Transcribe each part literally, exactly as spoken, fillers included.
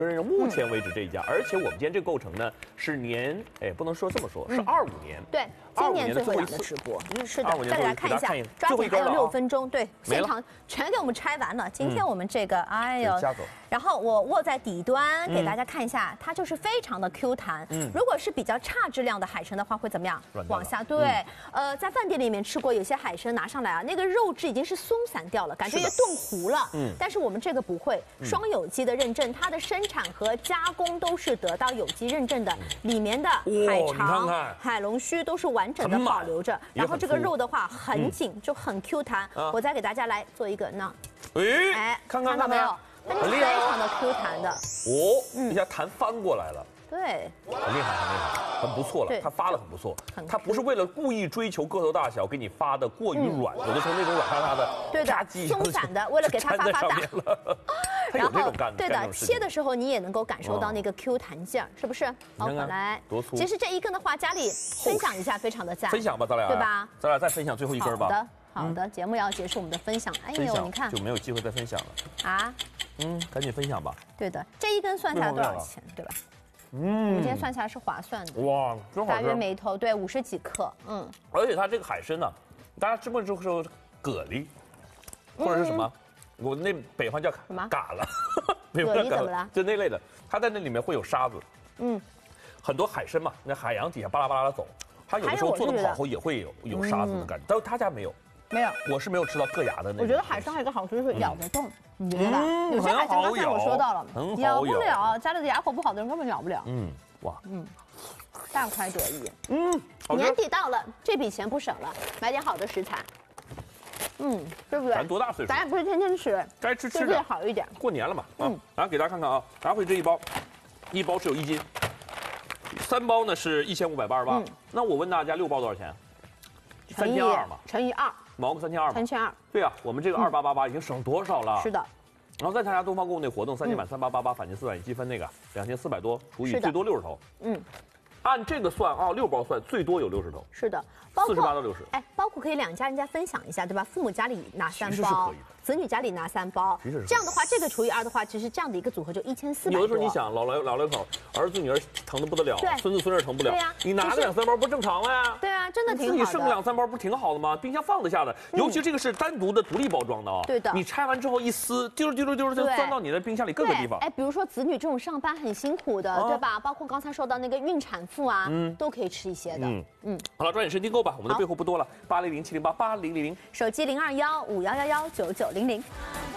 目前为止这一家，而且我们今天这个构成呢是年，哎，不能说这么说，是二五年。 对，今年最后一档的直播，嗯，是的，再给大家看一下，抓紧还有六分钟，对，现场全给我们拆完了。今天我们这个，哎呦，然后我握在底端给大家看一下，它就是非常的 Q 弹。嗯，如果是比较差质量的海参的话，会怎么样？往下，对，呃，在饭店里面吃过，有些海参拿上来啊，那个肉质已经是松散掉了，感觉也炖糊了。嗯，但是我们这个不会，双有机的认证，它的生产和加工都是得到有机认证的，里面的海肠、海龙须都是完整的保留着，然后这个肉的话很紧，就很 Q 弹。我再给大家来做一个呢， 哎，看看到没有？它是非常的 Q 弹的。 哦，一下弹翻过来了。 对， 很厉害，很厉害，很不错了。它发的很不错，它不是为了故意追求个头大小给你发的过于软，有的时候那种软塌塌的， 对的，松散的，为了给它发发大。 然后， 对的，切的时候你也能够感受到那个 Q 弹劲儿，是不是？好，我来， 多粗。 其实这一根的话，家里分享一下，非常的赞。 分享吧，咱俩， 对吧？ 咱俩再分享最后一根吧。 好的，好的，节目要结束，我们的分享。哎呦，你看就没有机会再分享了啊？ 嗯，赶紧分享吧。 对的，这一根算下来多少钱？对吧？嗯，我们今天算下来是划算的。 哇，真好吃！ 大约每头对五十几克，嗯。 而且它这个海参呢，大家吃过之后说蛤蜊，或者是什么？我那北方叫什么？ 蛤了。 蛤蜊怎么了？ 就那类的，它在那里面会有沙子。嗯。很多海参嘛，那海洋底下巴拉巴拉的走，它有的时候做的不好后也会有有沙子的感觉，但是他家没有。 没有， 我是没有吃到硌牙的那种。 我觉得海参还有一个好处就是咬得动，你觉得吧？有些海参刚才我说到了，咬不了，家里的牙口不好的人根本咬不了。嗯，哇，嗯，大快朵颐。嗯，年底到了，这笔钱不省了，买点好的食材。嗯，对不对？ 咱多大岁数？ 咱也不是天天吃， 该吃吃的好一点。 过年了嘛，嗯，然后给大家看看啊，拿回这一包，一包是有一斤，三包呢是一千五百八十八。那我问大家，六包多少钱？三千二嘛， 乘以二。 毛个三千二， 三千二， 对啊，我们这个二八八八已经省多少了？ 是的， 然后再参加东方购物那活动，三千满三八八八，返金四百积分那个两千四百多，除以最多六十头，嗯，按这个算啊，六包算最多有六十头， 是的， 四十八到六十， 哎，包括可以两家人家分享一下，对吧？父母家里拿三包，子女家里拿三包，这样的话，这个除以二的话，其实这样的一个组合就一千四百。 有的时候你想，老老老两口，儿子女儿疼的不得了，孙子孙女疼不了， 对呀， 你拿个两三包不正常了呀？ 对啊，真的挺好的。 自己剩两三包不挺好的吗？冰箱放得下的，尤其这个是单独的独立包装的啊。 对的， 你拆完之后一撕，丢丢丢丢就钻到你的冰箱里各个地方。 哎，比如说子女这种上班很辛苦的，对吧？包括刚才说到那个孕产妇啊，都可以吃一些的。嗯嗯，好了，抓紧时间订购吧，我们的备货不多了，八零零七零八八零零零， 手机零二幺五幺幺幺九九零零。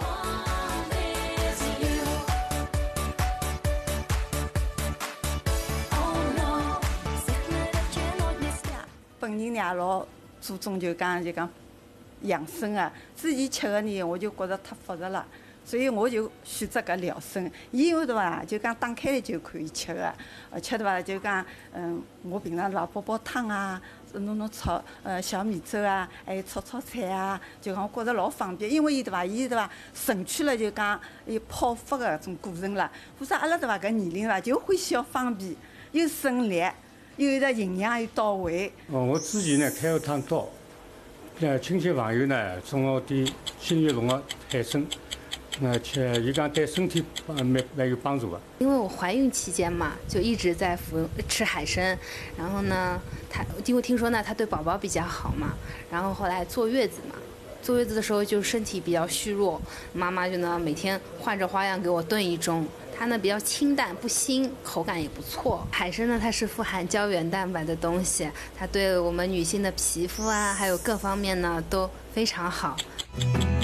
本人也老注重就讲就讲养生啊，自己吃的呢我就觉得太复杂了，所以我就选择搿疗生。以后对伐，就讲打开来就可以吃的，而且对伐，就讲嗯，我平常对伐煲煲汤啊，弄弄炒呃小米粥啊，还有炒炒菜啊，就讲我觉着老方便。因为伊对伐，伊对伐省去了就讲伊泡发的种过程了。或者阿拉对伐搿年龄伐，就欢喜要方便又省力。又有的营养又到位。 哦，我之前呢开过趟刀，那亲戚朋友呢送我点新月龙的海参，那吃伊讲对身体蛮蛮有帮助的。 因为我怀孕期间嘛，就一直在服吃海参，然后呢，他因为听说呢它对宝宝比较好嘛，然后后来坐月子嘛。坐月子的时候就身体比较虚弱，妈妈就呢每天换着花样给我炖一盅。它呢比较清淡不腥，口感也不错。海参呢它是富含胶原蛋白的东西，它对我们女性的皮肤啊还有各方面呢都非常好。